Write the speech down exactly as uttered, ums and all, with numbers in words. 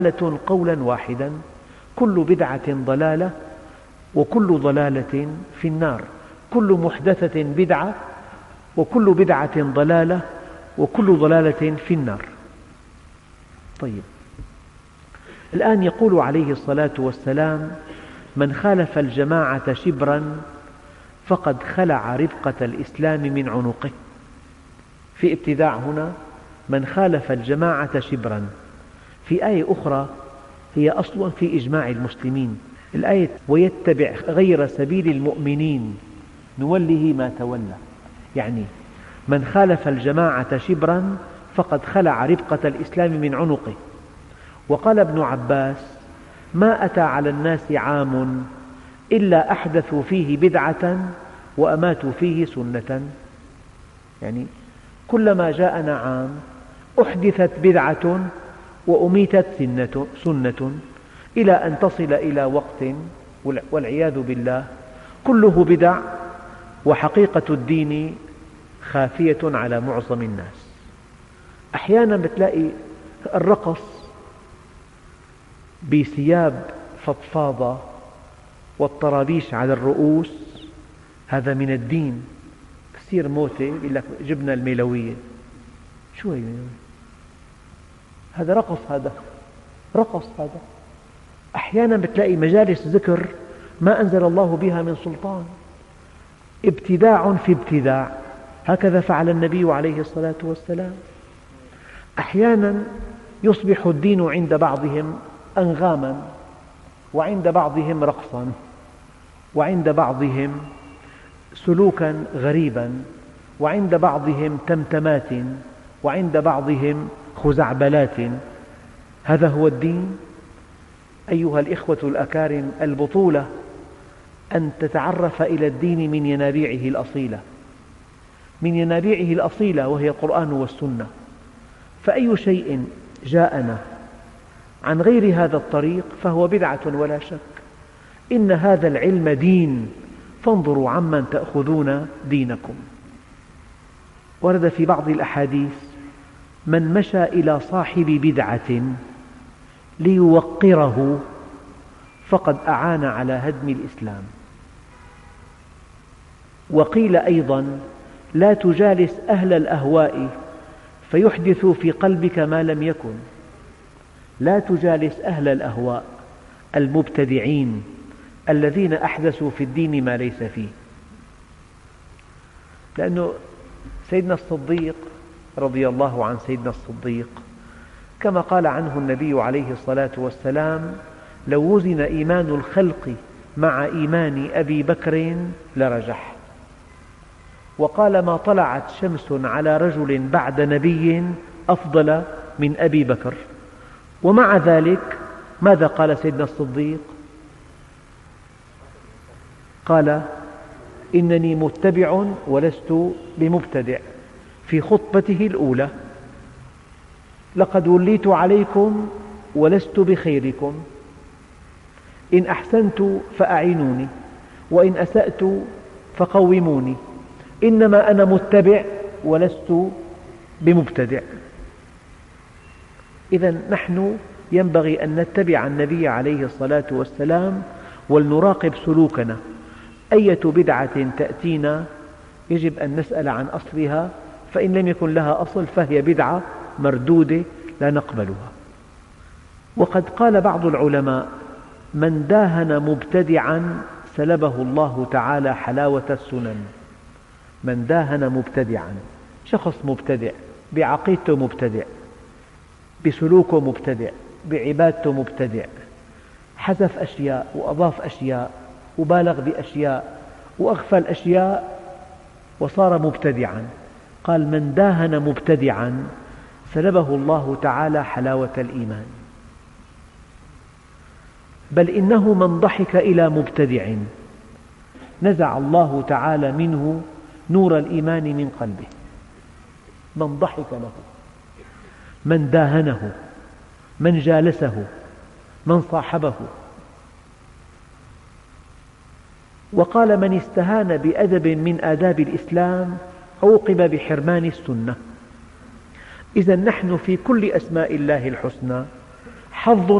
ضلالة قولا واحدا، كل بدعة ضلالة وكل ضلالة في النار، كل محدثة بدعة وكل بدعة ضلالة وكل ضلالة في النار. طيب، الآن يقول عليه الصلاة والسلام: من خالف الجماعة شبرا فقد خلع ربقة الإسلام من عنقه. في ابتداع هنا، من خالف الجماعة شبرا. في آية أخرى هي أصل في إجماع المسلمين، الآية: ويتبع غير سبيل المؤمنين نوله ما تولى. يعني من خالف الجماعة شبرا فقد خلع ربقة الإسلام من عنقه. وقال ابن عباس: ما أتى على الناس عام إلا أحدثوا فيه بدعة وأماتوا فيه سنة. يعني كلما جاءنا عام أحدثت بدعة وأميتت سنة إلى أن تصل إلى وقت والعياذ بالله كله بدع وحقيقة الدين خافية على معظم الناس. أحيانا بتلاقي الرقص بثياب فضفاضة والطرابيش على الرؤوس هذا من الدين. بصير موتة يقول لك جبنا الميلوية. شو هي؟ هذا رقص، هذا رقص هذا. أحيانا بتلاقي مجالس ذكر ما أنزل الله بها من سلطان، ابتداع في ابتداع. هكذا فعل النبي عليه الصلاة والسلام. أحيانا يصبح الدين عند بعضهم أنغاما، وعند بعضهم رقصا، وعند بعضهم سلوكا غريبا، وعند بعضهم تمتمات، وعند بعضهم خزعبلات. هذا هو الدين؟ أيها الإخوة الأكارم، البطولة أن تتعرف إلى الدين من ينابيعه الأصيلة، من ينابيعه الأصيلة وهي القرآن والسنة. فأي شيء جاءنا عن غير هذا الطريق فهو بدعة ولا شك. إن هذا العلم دين، فانظروا عمن تأخذون دينكم. ورد في بعض الأحاديث: من مشى إلى صاحب بدعة ليوقره فقد أعان على هدم الإسلام. وقيل أيضا: لا تجالس أهل الأهواء فيحدثوا في قلبك ما لم يكن. لا تجالس أهل الأهواء المبتدعين الذين أحدثوا في الدين ما ليس فيه. لأنه سيدنا الصديق رضي الله عن سيدنا الصديق كما قال عنه النبي عليه الصلاة والسلام: لو وزن إيمان الخلق مع إيمان أبي بكر لرجح. وقال: ما طلعت شمس على رجل بعد نبي أفضل من أبي بكر. ومع ذلك ماذا قال سيدنا الصديق؟ قال: إنني متبع ولست بمبتدع. في خطبته الأولى: لقد وليت عليكم ولست بخيركم، إن أحسنت فأعينوني وإن أسأت فقوموني، إنما أنا متبع ولست بمبتدع. إذن نحن ينبغي أن نتبع النبي عليه الصلاة والسلام ولنراقب سلوكنا. أية بدعة تأتينا يجب أن نسأل عن أصلها، فإن لم يكن لها أصل فهي بدعة مردودة لا نقبلها. وقد قال بعض العلماء: من داهن مبتدعا سلبه الله تعالى حلاوة السنن. من داهن مبتدعا، شخص مبتدع بعقيدته، مبتدع بسلوكه، مبتدع بعبادته، مبتدع، حذف أشياء وأضاف أشياء وبالغ بأشياء وأغفل أشياء وصار مبتدعا. قال: من داهن مبتدعا سلبه الله تعالى حلاوة الإيمان. بل إنه من ضحك إلى مبتدع نزع الله تعالى منه نور الإيمان من قلبه. من ضحك له، من داهنه، من جالسه، من صاحبه. وقال: من استهان بأدب من آداب الإسلام عوقب بحرمان السنة. إذا نحن في كل أسماء الله الحسنى حظ